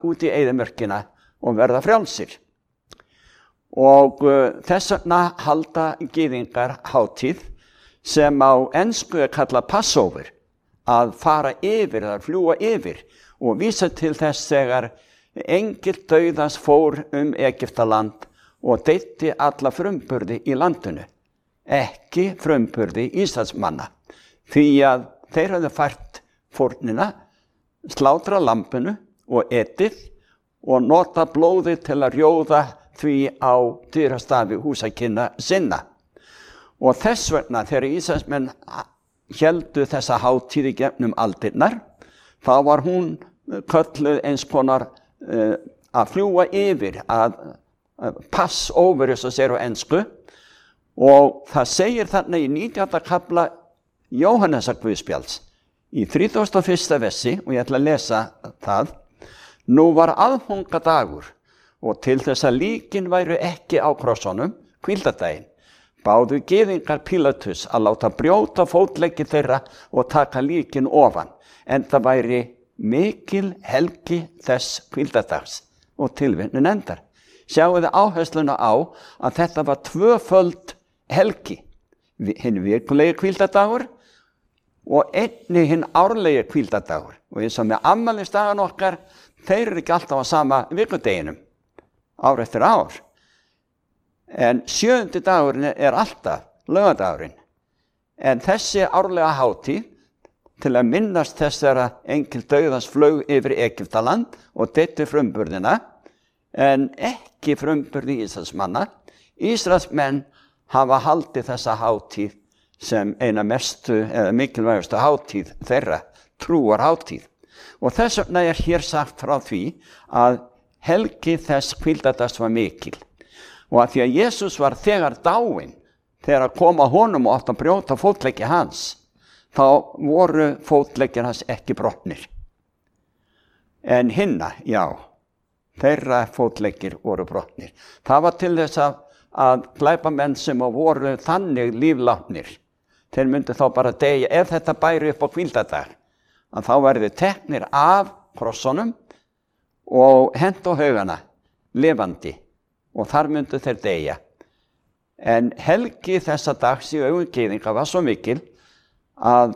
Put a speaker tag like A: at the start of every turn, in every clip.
A: út í eyðimörkina og verða frjálsir. Og þess vegna halda gyðingar hátíð sem á ensku kallað Passover, að fara yfir, að fljúga yfir og vísa til þess þegar engill dauðans fór Egyptaland og deyddi alla frumburði í landinu, ekki frumburði Ísraelsmanna, því að þeir höfðu fært fórnina, slátra lambinu og etið og nota blóðið til að rjóða því á dyrastafi húsakynna sinna. Og þess vegna þegar Ísraelsmenn héldu þessa hátíð í gegnum aldirnar, þá var hún kölluð eins konar að fljúga yfir, að pass over, eins og segir á ensku, og það segir þarna í 19. kafla Jóhannesar Guðspjalls í 31. versi, og ég ætla að lesa það: Nú var aðfangadagur, og til þess að líkin væru ekki á krossunum, hvíldardaginn, báðu gyðingar Pílatus að láta brjóta fótleggi þeirra og taka líkin ofan, en það væri mikil helgi þess hvíldardags, og tilvitnun endar. Sjáu þið áhersluna á að þetta var tvöföld helgi, hinn vikulegi hvíldardagur og einnig hinn árlegi hvíldardagur. Og eins og með afmælisdagan okkar, þeir eru ekki alltaf á sama vikudeginum, ár eftir ár. En 7. dagurinn er alltaf laugardagurinn. En þessi árlega hátíð, til að minnast þess þegar engill dauðans flaug yfir Egyptaland og deyddi frumburðina, en ekki frumburði Ísraelsmanna. Ísraelsmenn hafa haldið þessa hátíð sem eina mestu eða mikilvægustu hátíð þeirra, trúarhátíð. Og þess vegna er hér sagt frá því að helgi þess hvíldardags var mikil. Og að því að Jesús var þegar dáinn, þegar að koma honum og átt að brjóta fótleggi hans, þá voru fótleggir hans ekki brotnir. En hinna, já, þeirra fótleggir voru brotnir. Það var til þess að glæpamenn sem voru þannig líflátnir, þeir myndu þá bara deyja, ef þetta bæri upp á hvíldardag, að þá verði teknir af krossunum og hent á haugana, lifandi, og þar myndu þeir deyja. En helgi þessa dags í augum gyðinga var svo mikil að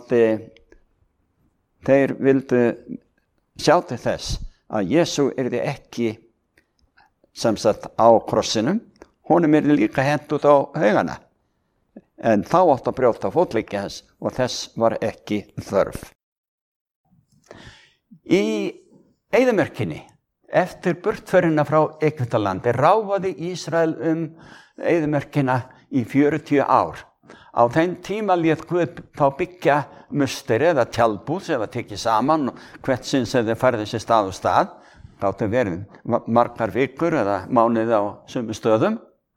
A: þeir vildu sjá til þess að Jesú yrði ekki sem sagt á krossinum, honum yrði líka hent út á haugana. En þá átti að brjóta fótleggi hans og þess var ekki þörf. Í eyðimörkinni, eftir burtförina frá Egyptalandi, ráfaði Ísrael eyðimörkina í 40 ár. Á þeim tíma lét Guð þá byggja musteri eða tjaldbúð sem var tekið saman og hvert sinn sem þeir færði sér stað og stað. Það átti að vera margar vikur eða mánuði á sömu stöðum.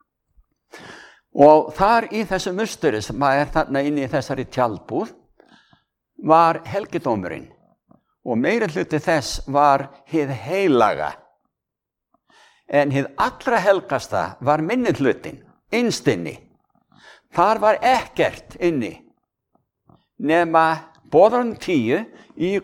A: Og þar í þessu musteri sem er þarna inn í þessari tjaldbúð var helgidómurinn. Og meiri hluti þess var hið heilaga. En hið allra helgasta var minni hlutin, innst inni. Þar var ekkert inni, nema boðarinn 10 í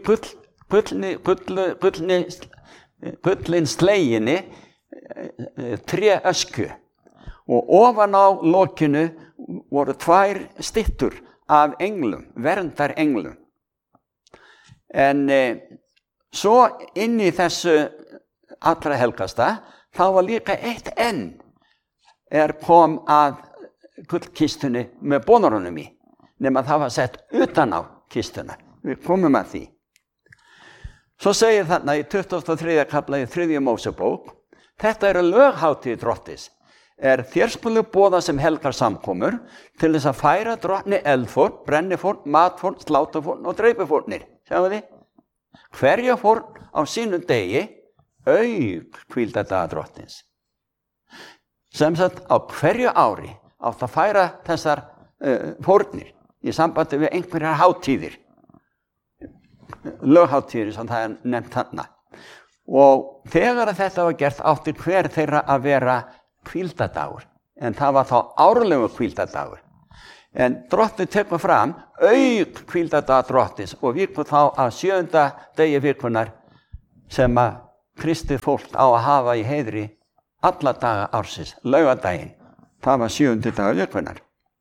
A: gullin sleginni tréöskju. Og ofan á lokinu voru 2 styttur af englum, verndarenglum. En svo inn í þessu allra helgasta, þá var líka eitt enn kom að gullkistunni með bónarunum í, nema það var sett utan á kistuna. Við komum að því. Svo segir þarna í 23. kafla í 3. Mósebók, þetta eru löghátíð Drottis, þér skulu boða sem helgar samkomur til þess að færa drottni eldfórn, brennifórn, matfórn, sláturfórn og dreipifórnir. Sjáu þið? Hverja fórn á sínum degi auk hvíldardaga Drottins. Sem sagt á hverju ári átt að færa þessar fórnir í sambandi við einhverjar hátíðir. Löghátíðir sem það er nefnt þarna. Og þegar þetta var gert átti hver þeirra að vera hvíldardagur. En það var þá árlegur hvíldardagur. En Drottinn tekur fram auk hvíldardaga Drottins og víkur þá að 7. degi vikunar sem að kristið fólk á að hafa í heiðri alla daga ársins, laugardaginn. Það var 7. dagur vikunnar.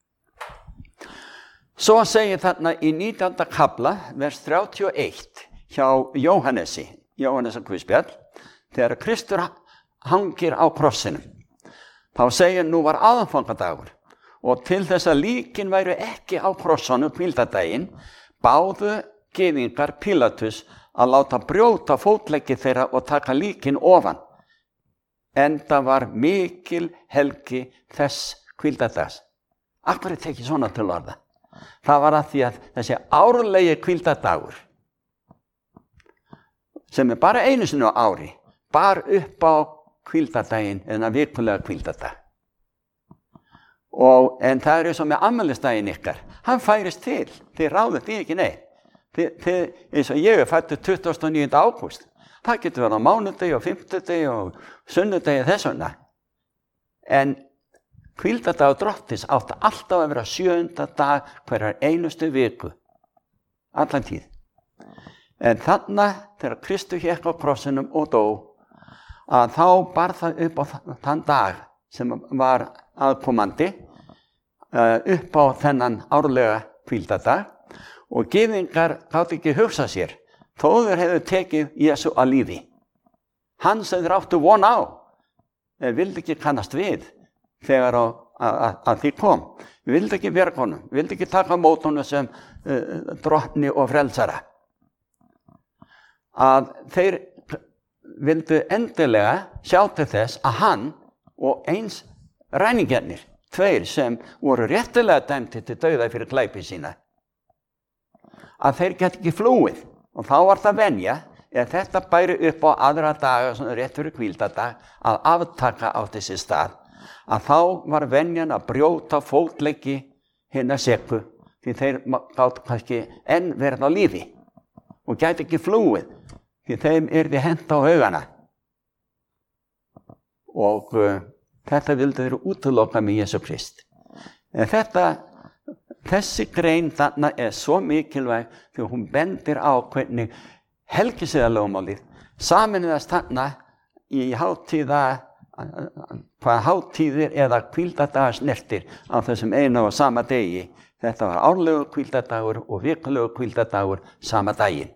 A: Svo segir þarna í 19. kafla, vers 31, hjá Jóhannesi Guðspjall, þegar Kristur hangir á krossinum. Þá segir nú var aðfangadagur og til þess að líkin væru ekki á krossunum hvíldardaginn, báðu gyðingar Pílatus að láta brjóta fótleggi þeirra og taka líkin ofan. Enda var mikil helgi þess hvíldardags. Af hverju tekið svona til orða? Það var að því að þessi árlegi hvíldardagur, sem bara einu sinni á ári, bar upp á hvíldardaginn eða vikulega hvíldardag. En það er eins og með afmælisdaginn ykkar. Hann færist til. Þið ráðið því ekki neitt. Eins og ég fæddur 29. ágúst. Það getur verið á mánudegi og fimmtudegi og sunnudegi þess vegna. En hvíldardagur Drottins átti alltaf að vera 7. dag hverjar einustu viku. Allan tíð. En þarna þegar Kristur hékk á krossinum og dó, að þá bar það upp á þann dag sem var aðkomandi, upp á þennan árlega hvíldardag, og gyðingar gátu ekki hugsa sér þó þeir hefðu tekið Jesú að lífi. Hann sem þeir áttu von á, vildi ekki kannast við þegar að því kom. Vildi ekki bjarga honum, vildi ekki taka á móti honum sem drottni og frelsara. Að þeir vildu endilega sjá til þess að hann og eins ræningjarnir, 2 sem voru réttilega dæmdir til dauða fyrir glæpi sína, að þeir geti ekki flúið. Og þá var það venja, ef þetta bæri upp á aðra daga, svona rétt fyrir hvíldardag, að aftaka á þessi stað, að þá var venjan að brjóta fótleggi hinna seku, því þeir gátu kannski enn verið á lífi og gæti ekki flúið, því þeim yrði hent á haugana. Og þetta vildi þeir útiloka með Jesú Krist. En þessi grein þarna svo mikilvæg því hún bendir á hvernig helgisiðalögmálið sameinaðist þarna í hvað hátíðir eða hvíldardagar snertir á þessum eina og sama degi. Þetta var árlegur hvíldardagur og vikulegur hvíldardagur sama daginn.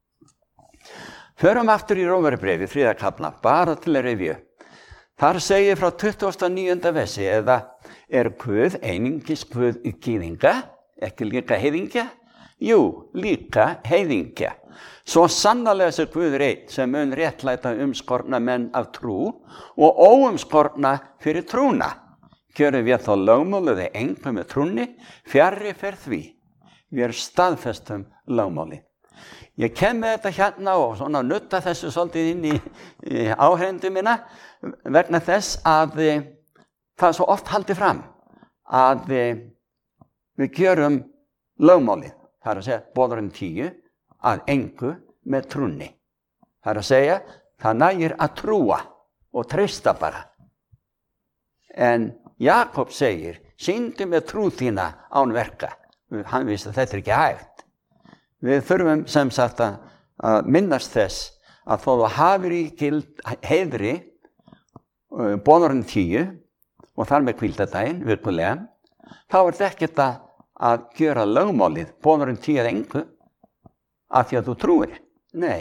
A: Förum aftur í Rómverjabréfið, 3. kafla, bara til að rifja. Þar segir frá 29. versi, eða er Guð einungis Guð í gyðinga, ekki líka heiðingja? Jú, líka heiðingja. Svo sannarlega sé Guð einn sem mun réttlæta umskorna menn af trú og óumskorna fyrir trúna. Gjörum við þá lögmálið engu með trúnni, fjarri fer því. Við staðfestum lögmálið. Ég kem með þetta hérna og svona nutta þessu svolítið inn í áhrendu mína vegna þess að það er svo oft haldið fram að við gjörum lögmálið. Það er að segja boðorðin 10 að engu með trúnni. Það er að segja það nægir að trúa og treysta bara. En Jakob segir, sýndu með trú þína án verka. Hann vissi að þetta er ekki hægt. Við þurfum sem sagt að minnast þess að þó þú hafir í heiðri boðorðin 10 og þar með hvíldardaginn virkulega, þá er þetta ekkert að gjöra lögmálið boðorðin 10 að engu af því að þú trúir. Nei.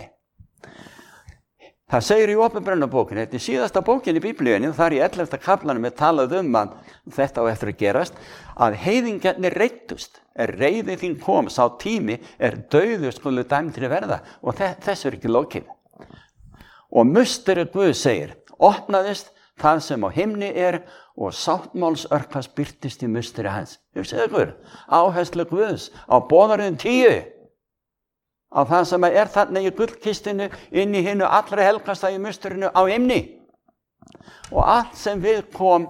A: Það segir í Opinberunarbókinni, þetta er síðasta bókin í Biblíunni og þar í 11. kaflanum er talað að þetta á eftir að gerast, að heiðingjarnir reiddust. Reiði þín kom, sá tími dauður skulu dæmdir verða og þessu er ekki lokið. Og musteri Guð segir, opnaðist það sem á himni og sáttmálsörkast birtist í musteri hans. Ég segir Guð, áherslu Guðs á boðorðin 10. Á það sem þarna í gullkistinu inn í hinu allra helgasta í musterinu á himni. Og allt sem við kom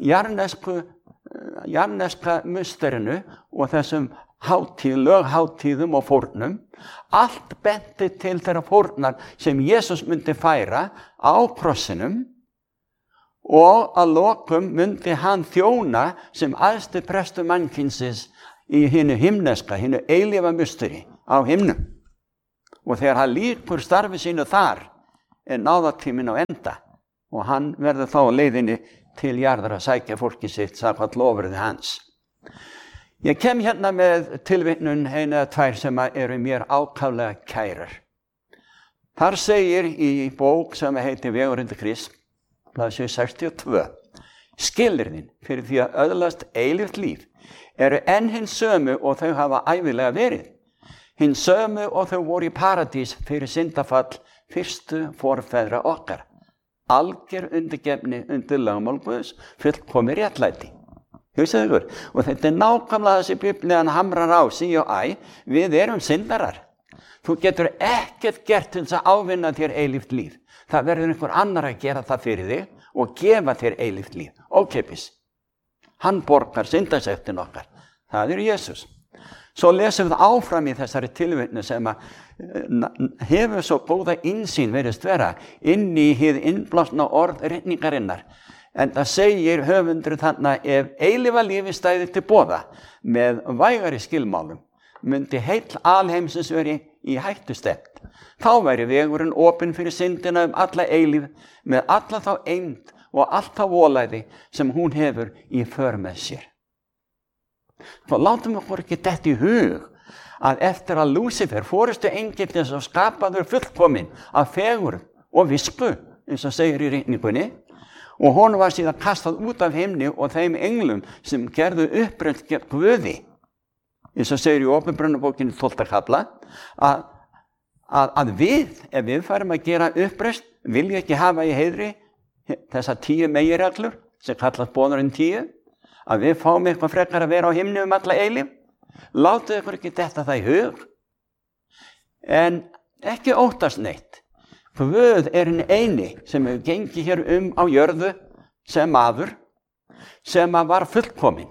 A: jarneska musterinu og þessum lögháttíðum og fórnum, allt benti til þeirra fórnar sem Jesús myndi færa á krossinum og að lokum myndi hann þjóna sem æðsti prestur mannkynsins í hinu himneska, hinu eilífa musteri á himnum. Og þegar hann lýkur starfi sínu þar, náðartíminn á enda og hann verður þá á leiðinni til jarðar að sækja fólki sitt samkvæmt lofurði hans. Ég kem hérna með tilvitnun eina eða tvær sem eru mér ákaflega kærar. Þar segir í bók sem heitir Vegurinn til Krists, blaðsíðu 62, skilyrðin fyrir því að öðlast eilíft líf eru enn hinn sömu og þau hafa ævilega verið. Hinn sömu og þau voru í paradís fyrir syndafall fyrstu forfeðra okkar. Alger undirgefni undir lögmál Guðs, fullkomið réttlæti. Hugsaðu ykkur, og þetta nákvæmlega þessi Biblían hamrar á sí og æ, við erum syndarar. Þú getur ekkert gert til þess að ávinna þér eilíft líf. Það verður einhver annar að gera það fyrir þig og gefa þér eilíft líf. Ókeypis. Hann borgar syndasektin okkar. Það er Jesús. Svo lesum við áfram í þessari tilvitnu sem hefur svo góða innsýn verið vera inn í hið innblásna orð ritningarinnar. En það segir höfundur þarna ef eilífa lífi stæði til boða með vægari skilmálum myndi heill alheimsins veri í hættustefnt. Þá væri vegurinn opinn fyrir syndina alla eilíf með alla þá eymd og allt það volæði sem hún hefur í för með sér. Þá látum okkur ekki detta í hug að eftir að Lúsifer forustu engillinn sem skapaður fullkominn af fegurð og visku, eins og segir í ritningunni, og honum var síðan kastað út af himni og þeim englum sem gerðu uppreist gegn Guði, eins og segir í Opinberunarbókinni 12. kafla, að við, ef við færum að gera uppreist, vilja ekki hafa í heiðri þessar 10 meginreglur sem kallast boðorðin 10, að við fáum eitthvað frekar að vera á himni alla eilíf. Látið ykkur ekki detta það í hug. En ekki óttast neitt. Guð er hinn eini sem hefur gengið hér á jörðu sem maður, sem var fullkominn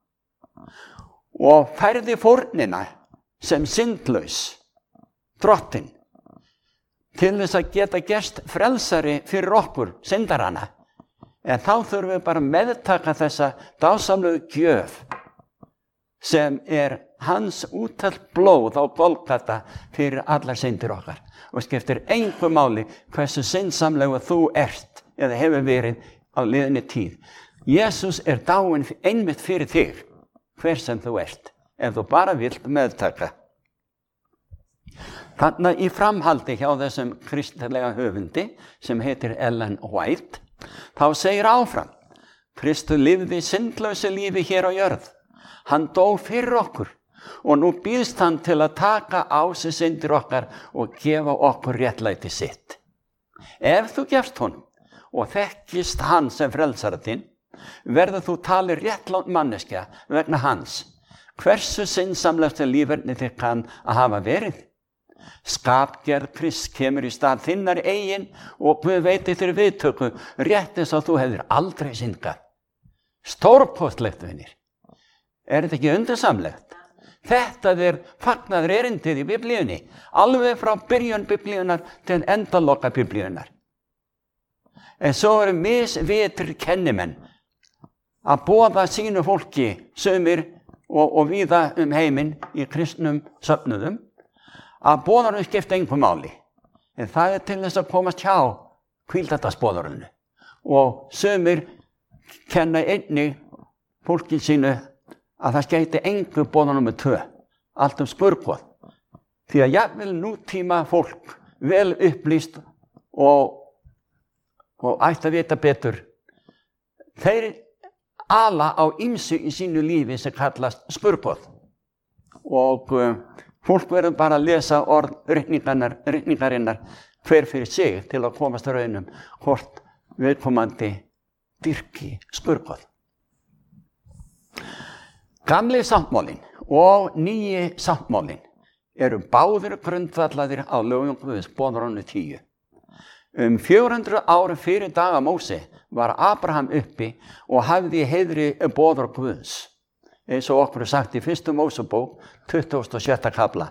A: og færði fórnina sem syndlaus, drottinn, til þess að geta gerst frelsari fyrir okkur, syndarana. En þá þurfum við bara að meðtaka þessa dásamlegu gjöf sem er hans úttalt blóð á Golgata fyrir allar syndir okkar. Og skiptir engu máli hversu syndsamlegu þú ert eða hefur verið á liðinni tíð. Jesús er dáinn einmitt fyrir þig, hver sem þú ert, ef þú bara vilt meðtaka. Þarna í framhaldi hjá þessum kristilega höfundi sem heitir Ellen White, þá segir áfram, Kristur lifði syndlausu lífi hér á jörð. Hann dó fyrir okkur og nú býðst hann til að taka á sig syndir okkar og gefa okkur réttlæti sitt. Ef þú gefst honum og þekkist hann sem frelsara þinn, verður þú talið réttlátt manneskja vegna hans. Hversu syndsamlegasta líferni þig kann að hafa verið? Skapgerð Krists kemur í stað þinnar eigin og Guð veiti þér viðtöku rétt eins og þú hefðir aldrei syndgað. Stórkostlegt, vinir. Er þetta ekki undursamlegt? Þetta er fagnaður erindið í Biblíunni, alveg frá byrjun Biblíunar til endaloka Biblíunar. En svo eru misvitrir kennimenn að boða sínu fólki, sumir og víða heiminn í kristnum söfnuðum, að boðarinn skipta engu máli. En það til þess að komast hjá hvíldardagsboðarinu. Og sumir kenna einnig fólki sínu að það skeiti engu boðar númer 2, allt skurðgoð. Því að jafnvel nútíma fólk, vel upplýst og ætti að vita betur, þeir ala á ýmsu í sínu lífi sem kallast skurðgoð. Og fólk verður bara að lesa orð ritningarinnar hver fyrir sig til að komast að raunum hvort viðkomandi dyrki skurðgoð. Gamli sáttmálinn og nýji sáttmálinn eru báðir grundvallaðir á lögum Guðs, boðorðinu 10. 400 árum fyrir daga Móse var Abraham uppi og hafði í heiðri boðorð Guðs, eins og okkur er sagt í 1. Mósebók 27. kafla.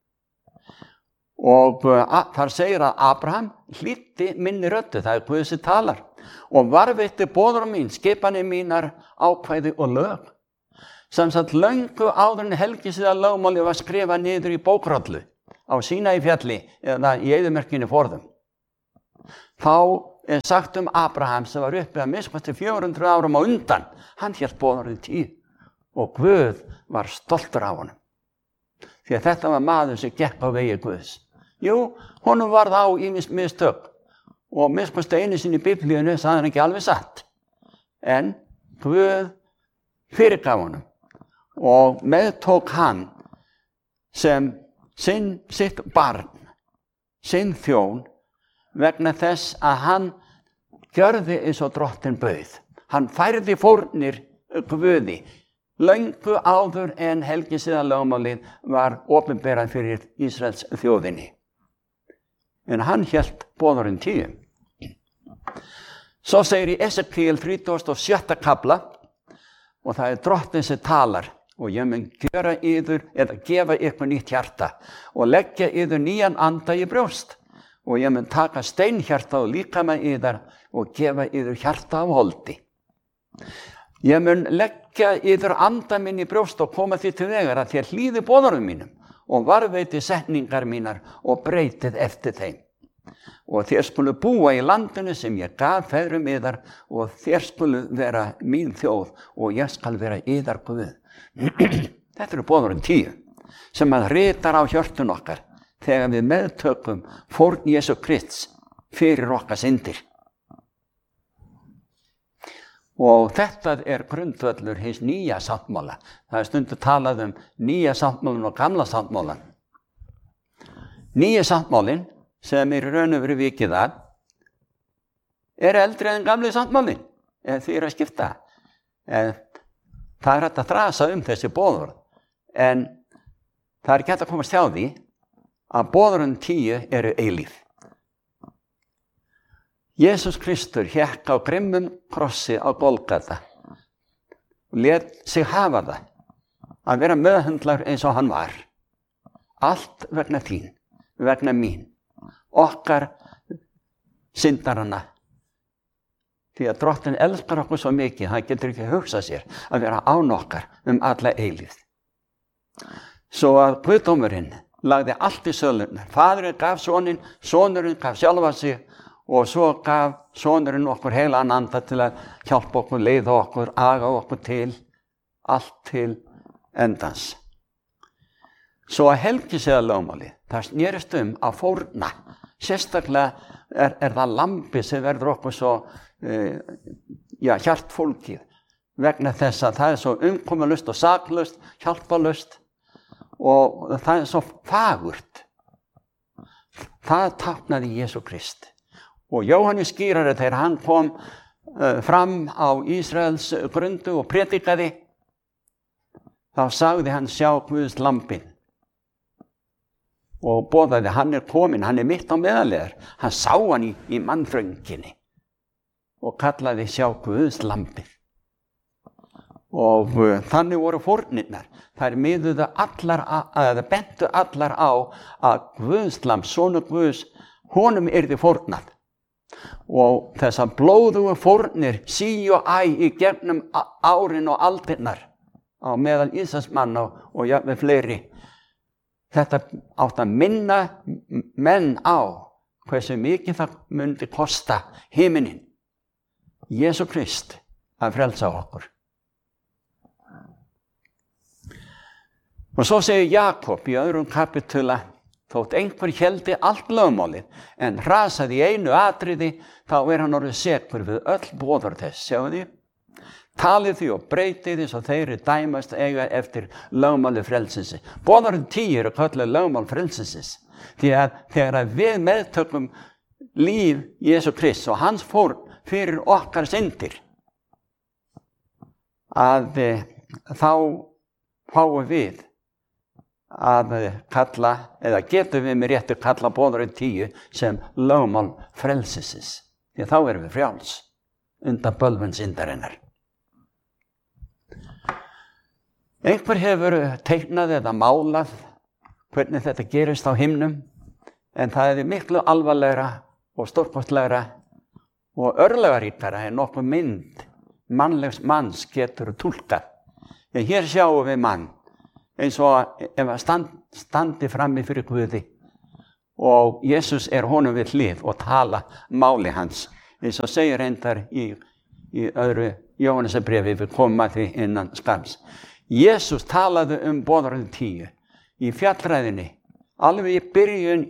A: Og þar segir að Abraham hlýddi minni röddu, það er Guð sem talar, og varðveitti boðorð mín, skipanir mínar, ákvæði og lög. Samsagt löngu áður en helgisiða lögmáli var skrifað niður í bókrollu á Sínaí fjalli eða í eyðimerkinni forðum. þá sagt Abraham sem var uppi að minnst 400 árum á undan, hann hélt boðorðið 10 og Guð var stoltur af honum. Því að þetta var maður sem gekk á vegi Guðs. Jú, honum varð á ýmis mistök og minnst einu sinni í Biblíunni sagði hann ekki alveg satt. En Guð fyrirgaf honum og meðtók hann sem sitt barn, sinn þjón, vegna þess að hann gjörði eins og Drottinn bauð. Hann færði fórnir Guði löngu áður en helgisiðalögmálið var opinberað fyrir Ísraels þjóðinni. En hann hélt boðorðin 10. Svo segir í Esekiel 37. kafla, og það Drottinn sem talar, og ég mun gera yður eða gefa ykkur nýtt hjarta og leggja yður nýjan anda í brjóst. Og ég mun taka steinhjarta og líkama yðar og gefa yður hjarta af holdi. Ég mun leggja yður anda minn í brjóst og koma því til vegar að þér hlýði boðorðum mínum og varðveiti setningar mínar og breytið eftir þeim. Og þér skulu búa í landinu sem ég gaf feðrum yðar og þér skulu vera mín þjóð og ég skal vera yðar Guð. Þetta boðorðin 10 sem að ritar á hjörtun okkar þegar við meðtökum fórn Jesú Krists fyrir okkar syndir. Og þetta grundvöllur hins nýja sáttmála. Það stundu talað nýja sáttmálan og gamla sáttmálan. Nýja sáttmálin sem raun og veru vikið að eldri en gamli sáttmálin, því að skipta. Það hægt að þrasa þessi boðorð, en það ekki hægt að komast hjá því að boðorðin 10 eru eilíf. Jesús Kristur hékk á grimmum krossi á Golgata og lét sig hafa það að vera meðhöndlar eins og hann var. Allt vegna þín, vegna mín, okkar syndarana. Því að Drottinn elskar okkur svo mikið, hann getur ekki hugsað sér að vera án okkar alla eilífð. Svo að Guðdómurinn lagði allt í sölurnar. Faðurinn gaf soninn, sonurinn gaf sjálfa sig og svo gaf sonurinn okkur heilagan anda til að hjálpa okkur, leiða okkur, aga okkur til, allt til endans. Svo að helgisiðalögmálið, það snerist að fórna. Sérstaklega er það lambi sem verður okkur svo hjartfólkið vegna þess að það svo umkomulust og saklaust, hjálpalust og það svo fagurt. Það táknaði Jesú Krist. Og Jóhannes skýrari þegar hann kom fram á Ísraels grundu og predikaði, þá sagði hann sjá Guðs lambið og boðaði hann kominn, hann mitt á meðalegar. Hann sá hann í mannþrönginni og kallaði sjá Guðs lambið. Og þannig voru fórnirnar. Þær miðuðu allar, eða bentu allar á að Guðs lamb, sonur Guðs, honum yrði fórnað. Og þessar blóðugu fórnir sí og æ í gegnum árin og aldirnar á meðal Ísraelsmanna og jafnvel fleiri. Þetta átt að minna menn á hversu mikið það myndi kosta himinin, Jesú Krist, að frelsa okkur. Og svo segir Jakob í 2. kapitula, þótt einhver héldi allt lögmálið en hrasaði í einu atriði, þá hann orðið sekur við öll boðorð þess. Sjáu því? Talið því og breytið því svo þeir dæmast eiga eftir lögmáli frelsins. Boðorðin 10 eru kölluð lögmál frelsins. Því að þegar við meðtökum líf Jesú Krists og hans fórn fyrir okkar syndir, að þá fáum við að kalla, eða getum við með réttu kalla boðorðin 10 sem lögmál frelsins. Því þá erum við frjáls undan bölvun syndarinnar. Einhver hefur teiknað eða málað hvernig þetta gerist á himnum, en það er miklu alvarlegra og stórkostlegra og örlagaríkara en nokkuð mynd mannlegs manns getur túlkað. En hér sjáum við mann eins og ef að standi frammi fyrir Guði og Jesus honum við hlið og tala máli hans. Eins og segir reyndar í öðru Jóhannesarbréfi, við komum að því innan skamms. Jesus talaði boðorðin 10 í fjallræðinni, alveg í byrjun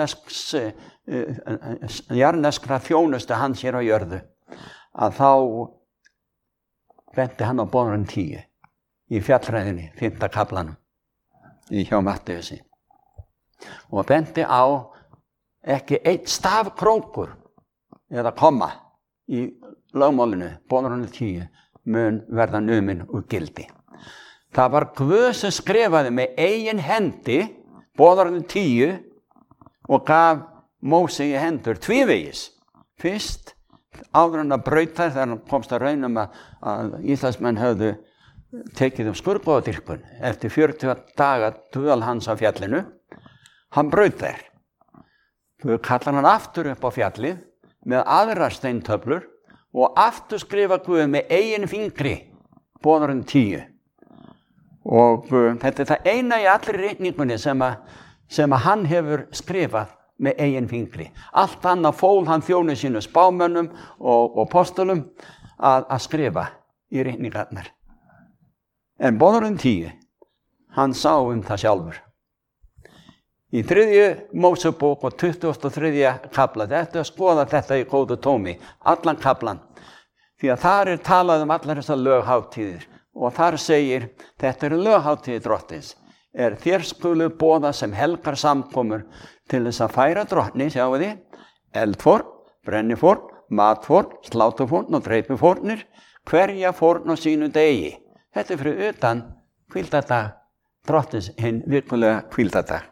A: jarneskra þjónustu hans hér á jörðu, að þá benti hann á boðorðin 10 í fjallræðinni, 5. kaflanum hjá Mattheusi, og benti á ekki einn stafkrókur eða komma í lögmálinu, boðorðinu 10, mun verða numinn úr gildi. Það var Guð sem skrifaði með eigin hendi boðorðinu 10 og gaf Móse í hendur tvívegis. Fyrst áður en að braut þær, þegar hann komst að raunum að Íslandsmenn höfðu tekið skurðgoðadýrkun eftir 40 daga dvöl hans á fjallinu. Hann braut þær. Þau kallar hann aftur upp á fjallið með aðrar steintöflur og aftur skrifa Guð með eigin fingri boðorðin 10. Og þetta það eina í allri ritningunni sem að hann hefur skrifað með eigin fingri. Allt annað fól hann þjónu sínu spámönnum og postulum að skrifa í ritningarnar. En boðorðin 10, hann sá það sjálfur. Í 3. Mósebók og 23. kafla, þetta skoða þetta í góðu tómi, allan kaflan, því að þar talað allar þessar löghátíðir, og þar segir, þetta löghátíðir drottins, þér skulu boða sem helgar samkomur til þess að færa drottni, sjáu þið, eldfórn, brennifórn, matfórn, slátufórn og dreipufórnir, hverja fórn á sínu degi. Þetta fyrir utan hvíldardag drottins, hinn vikulega hvíldardag.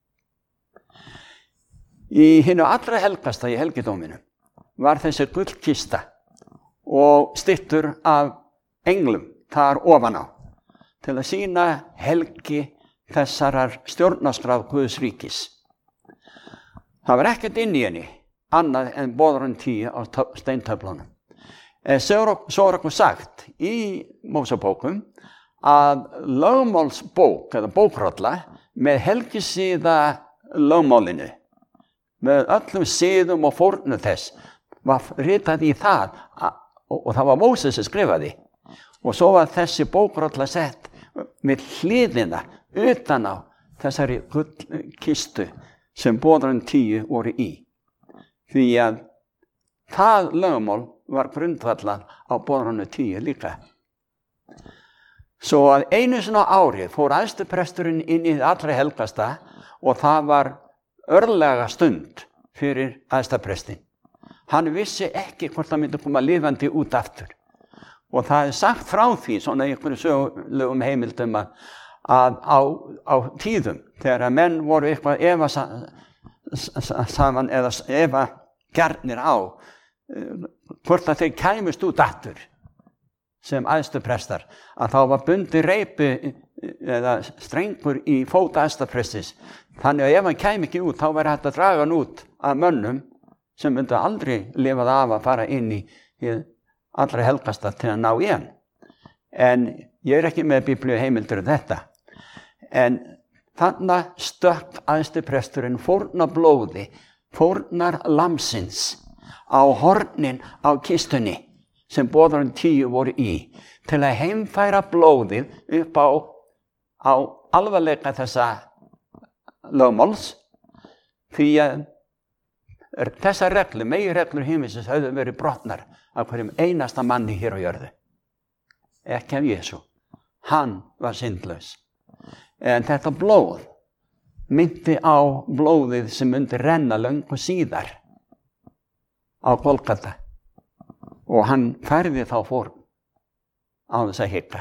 A: Í hinu allra helgasta í helgidóminu var þessi gullkista og styttur af englum þar ofan á til að sýna helgi þessarar stjórnarskrár Guðs ríkis. Það var ekkert inn í henni annað en boðorðin 10 á steintöflunum. Svo okkur sagt í Mósebókum að lögmálsbók eða bókrolla með helgisíða lögmálinu, með öllum siðum og fórnum þess, var ritað í það og það var Móse sem skrifaði. Og svo var þessi bókrolla sett með hliðina utan á þessari gullkistu sem boðorðin 10 voru í. Því að það lögmál var grundvallað á boðorðinu 10 líka. Svo að einu sinni á ári fór æðstipresturinn inn í allra helgasta og það var örlega stund fyrir æðstaprestin. Hann vissi ekki hvort hann myndi koma lifandi út aftur. Og það sagt frá því, svona í einhverju sögulegum heimildum, að á tíðum, þegar menn voru eitthvað efa saman eða efa gjarnir á, hvort að þeir kæmust út aftur sem æðstuprestar, að þá var bundið reipi eða strengur í fót æðstaprestis. Þannig að ef hann kæmi ekki út, þá væri hægt að draga hann út af mönnum sem myndi aldrei lifað af að fara inn í allra helgasta til að ná í hann. En ég ekki með biblíu heimildur þetta. En þannig stökk æðstipresturinn fórnar blóði, fórnar lamsins á hornin á kistunni sem boðorðin 10 voru í, til að heimfæra blóðið upp á alvarleika þessa lögmáls, því að þessar reglur, meginreglur himinsins höfðu verið brotnar af hverjum einasta manni hér á jörðu. Ekki af Jesú. Hann var syndlaus. En þetta blóð myndi á blóðið sem myndi renna löngu síðar á Golgata. Og hann færði þá fórn á þess að hika.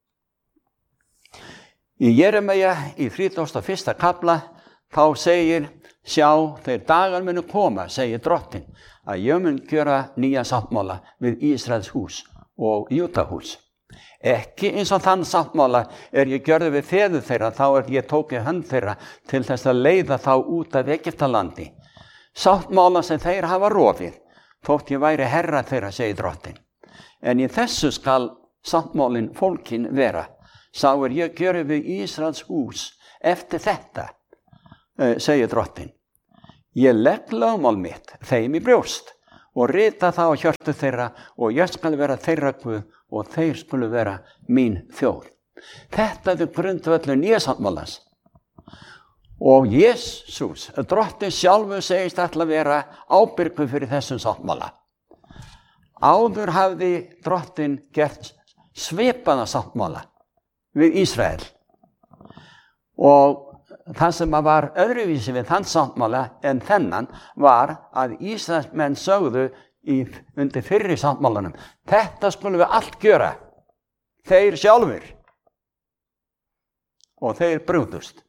A: Í Jeremíja í 31. kafla þá segir, sjá, þeir dagar munu koma, segir drottin, að ég mun gjöra nýja sáttmála við Ísraels hús og Júdahús. Ekki eins og þann sáttmála ég gjörði við feður þeirra, þá ég tók í hönd þeirra til þess að leiða þá út af Egyptalandi. Sáttmála sem þeir hafa rofið, þótt ég væri herra þeirra, segir drottin. En í þessu skal sáttmálin fólkin vera. Sá ég gjöri við Ísraels hús eftir þetta, segir drottin. Ég legg lögmál mitt þeim í brjóst og rita það á hjörtu þeirra og ég skal vera þeirra Guð og þeir skulu vera mín þjóð. Þetta er grundvöllur nýja sáttmálans. Og Jesús, drottinn sjálfur segist ætla að vera ábyrgur fyrir þessum sáttmála. Áður hafði drottinn gert svipaða sáttmála við Ísrael. Og það sem var öðruvísi við þann sáttmála en þennan var að Ísraelsmenn sögðu undir fyrri sáttmálanum: þetta skulum við allt gjöra, þeir sjálfur. Og þeir brugðust.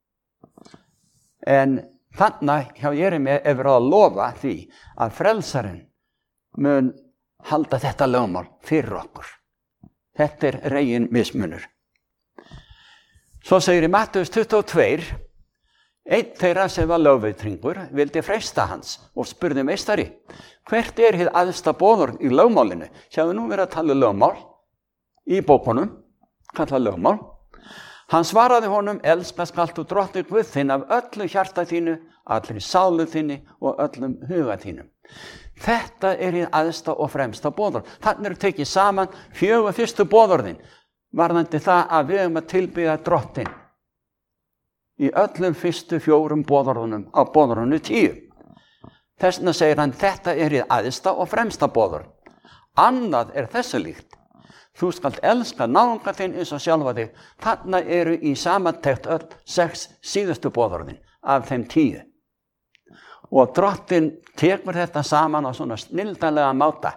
A: En þannig hjá Jeremíu er verið að lofa því að frelsarinn mun halda þetta lögmál fyrir okkur. Þetta er regin mismunur. Svo segir í Mattheus 22, einn þeirra sem var lögveitringur vildi freista hans og spurði: meistari, hvert er hið æðsta boðorð í lögmálinu? Sjáðu, nú verið að tala lögmál í bókunum, kalla lögmál. Hann svaraði honum: elska skalt þú drottinn Guð þinn af öllu hjarta þínu, allri sálu þinni og öllum huga þínum. Þetta er hið æðsta og fremsta boðorð. Þannig eru tekið saman 4 fyrstu boðorðin varðandi það að við höfum að tilbiðja drottinn í öllum fyrstu 4 boðorðunum á boðorðinu 10. Þess vegna segir hann: þetta er hið æðsta og fremsta boðorð. Annað er þessu líkt: þú skalt elska náunga þinn eins og sjálfa þig. Þarna eru í samantekt öll 6 síðustu boðorðin af þeim 10. Og drottinn tekur þetta saman á svona snilldarlega máta.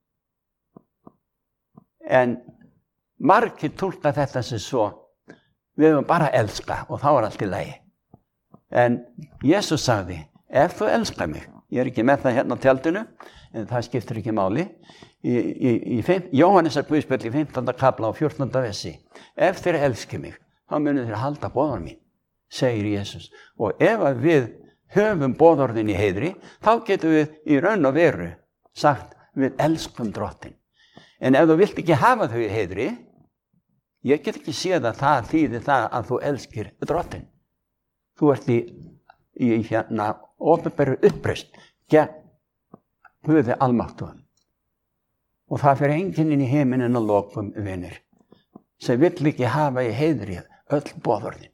A: En margir túlka þetta sem svo: við höfum bara að elska og þá er allt í lagi. En Jesús sagði: ef þú elskar mig, ég er ekki með það hérna á tjaldinu, en það skiptir ekki máli, í Jóhannesar Guðspjall í 15. kapla og 14. versi: ef þeir elski mig, þá munu þeir halda boðorð mín, segir Jesús. Og ef við höfum boðorðin í heiðri, þá getum við í raun og veru sagt: við elskum drottinn. En ef þú vilt ekki hafa þau í heiðri, ég get ekki séð að það þýðir það að þú elskir drottinn. Þú ert í opinberu uppreisn gegn Guði almáttugum. Og það fer enginn inn í heiminn að lokum, vinir, sem vill ekki hafa í heiðri öll boðorðin.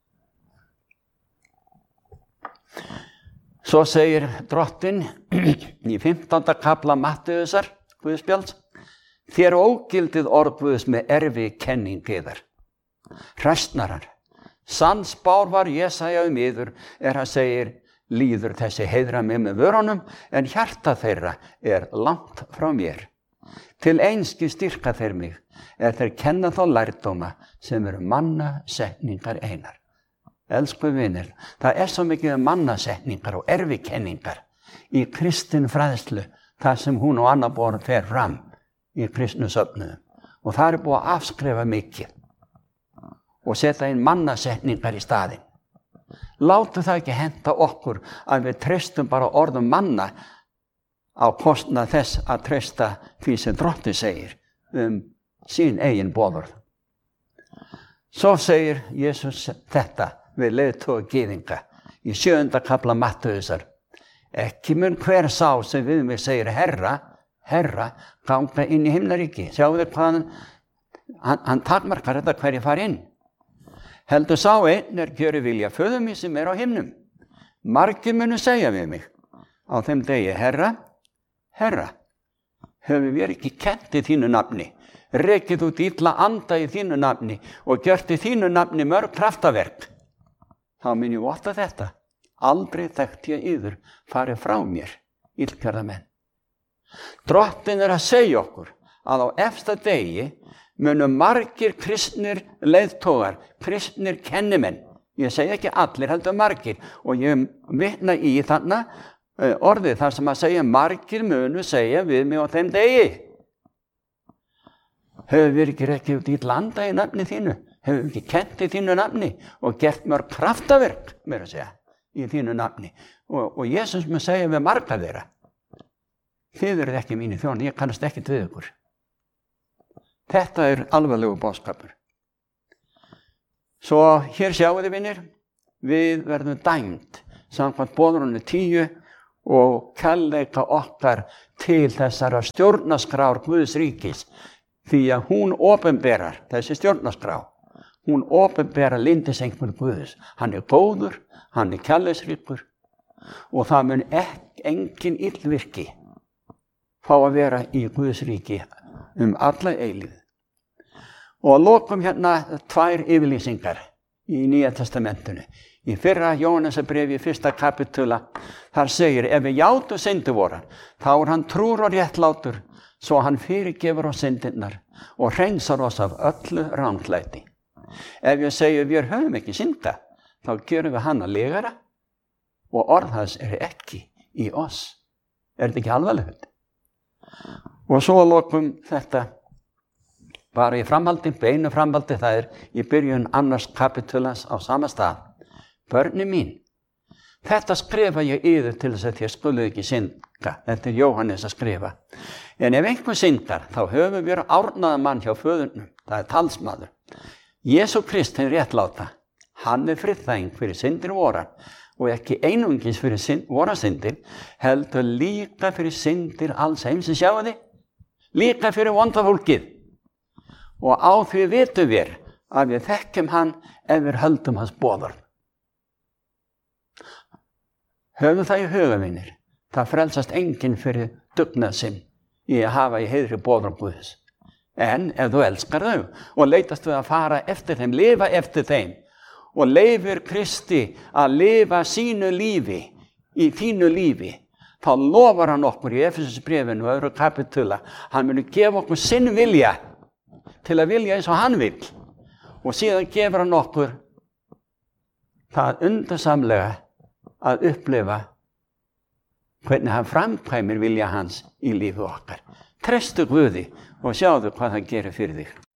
A: Svo segir drottinn í 15. kapla Mattheusar Guðspjalls: þér ógildið orð Guðs með erfi kenning yðar. Hræsnarar, sannspár var Jesaja yður hann segir: líður þessi heiðra mig með vörunum, en hjarta þeirra er langt frá mér. Til einski styrka þeir mig, þeir kenna þá lærdóma sem eru mannasetningar einar. Elsku vinir, það er svo mikið mannasetningar og erfikenningar í kristin fræðslu, það sem hún og annar borð fer fram í kristnu söfnuðum. Og það er búið að afskrifa mikið og setja inn mannasetningar í staðinn. Látu það ekki henta okkur að við treystum bara orðum manna á kostnað þess að treysta því sem drottinn segir sín eigin boðorð. Svo segir Jesús þetta við leiðtoga gyðinga í 7. kapla Mattheusar: ekki mun hver sá sem við mig segir Herra, Herra, ganga inn í himnaríki. Sjáðu þér hvað hann takmarkar þetta hverju fari inn. Heldur sá einn gjöri vilja föður míns sem á himnum. Margir munu segja við mig á þeim degi: Herra, Herra, höfum við ekki kennt í þínu nafni, rekið út illa anda í þínu nafni og gjört í þínu nafni mörg kraftaverk. Þá mun ég votta þetta: aldrei þekkti ég yður, farið frá mér, illkjörða menn. Drottinn að segja okkur að á efsta degi munu margir kristnir leiðtogar, kristnir kennimenn, ég segi ekki allir, heldur margir, og ég vitna í þarna orðið þar sem að segja: margir munu segja við mig á þeim degi: höfum við ekki rekið út illa anda í nafni þínu, höfum við ekki kennt í þínu nafni og gert mörg kraftaverk, meira að segja, í þínu nafni. Og Jesús mun segja við marga þeirra: þið eruð ekki mínir þjónar, ég kannast ekkert við ykkur. Þetta er alvarlegu boðskapur. Svo hér sjáu þið, vinir, við verðum dæmd samkvæmt boðorðinu 10 og kærleika okkar til þessara stjórnarskrár Guðs ríkis. Því að hún opinberar, þessi stjórnarskrá, hún opinberar lyndisengul Guðs. Hann góður, hann kærleiksríkur og það mun engin illvirki fá að vera í Guðs ríki alla eilífð. Og að lokum hérna 2 yfirlýsingar í Nýja testamentinu. Í fyrra Jóhannesarbréfi 1. kapítula, þar segir, ef við játum syndir vorar, þá hann trúr og réttlátur, svo hann fyrirgefur oss syndirnar og hreinsar oss af öllu ranglæti. Ef ég segi við höfum ekki synda, þá gerum við hann að legara og orð hans ekki í oss. Þetta ekki alvarlegt? Og svo að lokum þetta, bara í framhaldi, beinu framhaldi, það í byrjun 2. kapítulas á sama stað. Börni mín, þetta skrifa ég yður til þess að þér skuluð ekki synda. Þetta Jóhannes að skrifa. En ef einhver syndar, þá höfum við árnaðan mann hjá föðurnum. Það talsmaður. Jesú Krist hinn réttláta. Hann friðþæging fyrir syndir vorar og ekki einungis fyrir vorar syndir, heldur líka fyrir syndir alls heimsins, sjáu þið? Líka fyrir vonda fólkið. Og á því vitum við að við þekkjum hann ef við höldum hans boðorð. Höfum það í huga, vinir. Það frelsast enginn fyrir dugnað sinn í að hafa í heiðri boðorð Guðs. En ef þú elskar þau og leitast við að fara eftir þeim, lifa eftir þeim og leifir Kristi að lifa sínu lífi í þínu lífi, þá lofar hann okkur í Efesusbréfinu og 2. kapítula, hann muni gefa okkur sinn vilja til að vilja eins og hann vil. Og síðan gefur hann okkur það undursamlega að upplifa hvernig hann framkvæmir vilja hans í lífi okkar. Trestu Guði og sjáðu hvað hann gerir fyrir þig.